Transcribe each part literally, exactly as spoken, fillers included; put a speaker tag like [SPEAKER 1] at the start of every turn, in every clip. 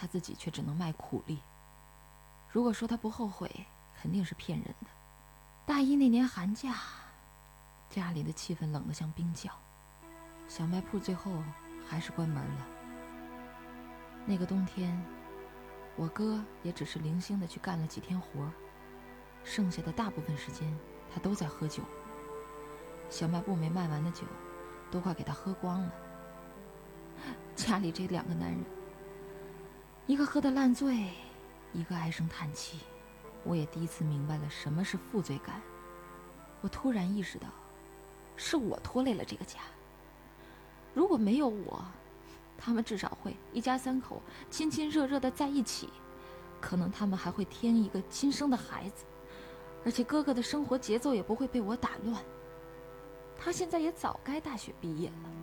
[SPEAKER 1] 他自己却只能卖苦力。如果说他不后悔，肯定是骗人的。大一那年寒假，家里的气氛冷得像冰窖，小卖铺最后还是关门了。那个冬天，我哥也只是零星的去干了几天活，剩下的大部分时间他都在喝酒。小卖部没卖完的酒都快给他喝光了。家里这两个男人，一个喝得烂醉，一个唉声叹气。我也第一次明白了什么是负罪感。我突然意识到，是我拖累了这个家。如果没有我，他们至少会一家三口亲亲热热的在一起，可能他们还会添一个亲生的孩子，而且哥哥的生活节奏也不会被我打乱。他现在也早该大学毕业了。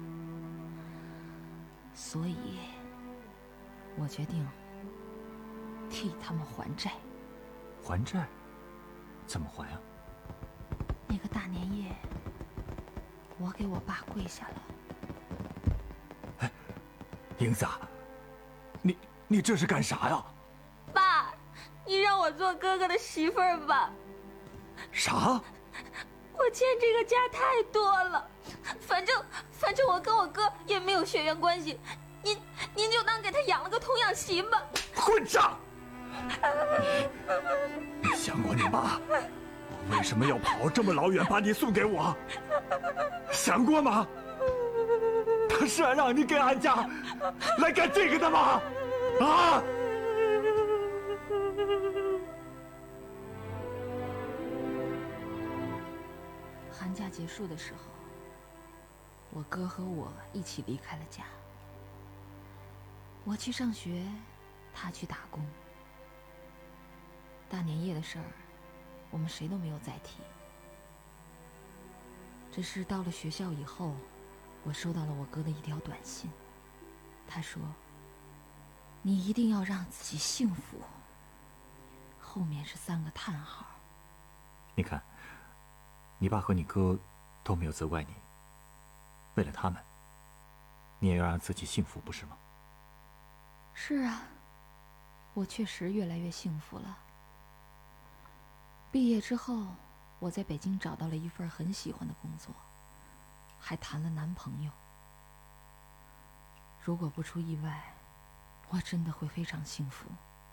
[SPEAKER 1] 所以我决定替他们还债。
[SPEAKER 2] 还债？怎么还啊？
[SPEAKER 1] 那个大年夜，我给我爸跪下了。
[SPEAKER 2] 哎，英子，你你这是干啥呀？
[SPEAKER 3] 爸，你让我做哥哥的媳妇儿吧。
[SPEAKER 2] 啥？
[SPEAKER 3] 我欠这个家太多了，反正反正我跟我哥也没有血缘关系，您您就当给他养了个童养媳吧。
[SPEAKER 2] 混账！你想过你妈我为什么要跑这么老远把你送给我？想过吗？她是让你给俺家来干这个的吗？啊！
[SPEAKER 1] 寒假结束的时候，我哥和我一起离开了家。我去上学，他去打工。大年夜的事儿，我们谁都没有再提。只是到了学校以后，我收到了我哥的一条短信。他说：“你一定要让自己幸福。”后面是三个叹号。
[SPEAKER 2] 你看，你爸和你哥都没有责怪你，为了他们，你也要让自己幸福，不是吗？
[SPEAKER 1] 是啊，我确实越来越幸福了。毕业之后，我在北京找到了一份很喜欢的工作，还谈了男朋友。如果不出意外，我真的会非常幸福。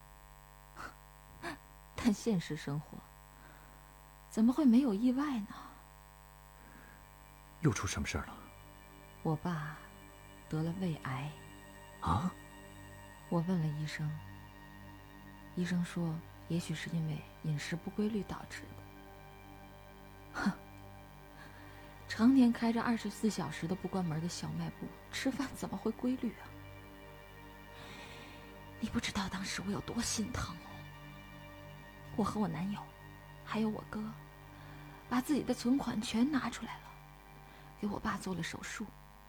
[SPEAKER 1] 但现实生活怎么会没有意外呢？
[SPEAKER 2] 又出什么事儿了？
[SPEAKER 1] 我爸得了胃癌。
[SPEAKER 2] 啊？
[SPEAKER 1] 我问了医生，医生说也许是因为饮食不规律导致的。哼，常年开着二十四小时都不关门的小卖部，吃饭怎么会规律啊？你不知道当时我有多心疼。我和我男友还有我哥把自己的存款全拿出来了，给我爸做了手术。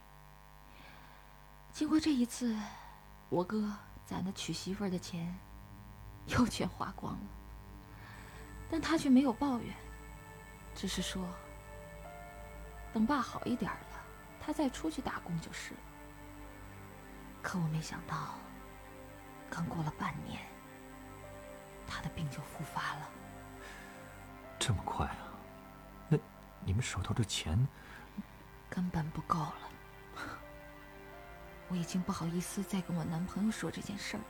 [SPEAKER 1] 经过这一次，我哥攒的娶媳妇儿的钱又全花光了，但他却没有抱怨，只是说等爸好一点了，他再出去打工就是了。可我没想到，刚过了半年，他的病就复发了。
[SPEAKER 2] 这么快啊？那你们手头的钱
[SPEAKER 1] 根本不够了。我已经不好意思再跟我男朋友说这件事儿了。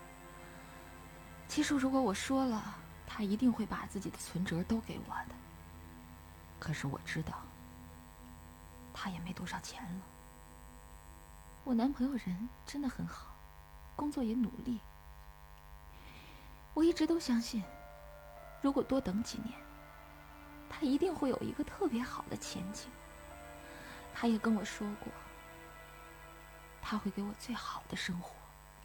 [SPEAKER 1] 其实如果我说了，他一定会把自己的存折都给我的。可是我知道，他也没多少钱了。我男朋友人真的很好，工作也努力。我一直都相信，如果多等几年，他一定会有一个特别好的前景。他也跟我说过，他会给我最好的生活。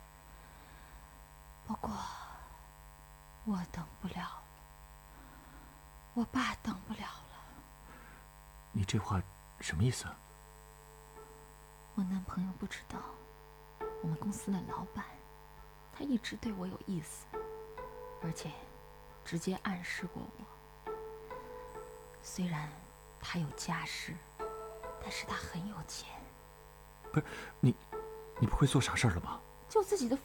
[SPEAKER 1] 不过我等不了了，我爸等不了了。
[SPEAKER 2] 你这话什么意思啊？
[SPEAKER 1] 我男朋友不知道，我们公司的老板他一直对我有意思，而且直接暗示过我。虽然他有家室，但是他很有钱。
[SPEAKER 2] 不是你，你不会做傻事儿了吧？
[SPEAKER 1] 就自己的